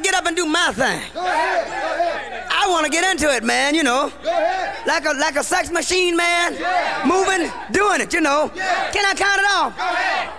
get up and do my thing. Go ahead. I want to get into it, man, you know. Go ahead. Like a sex machine, man. Moving, doing it, you know. Can I count it off? Go ahead.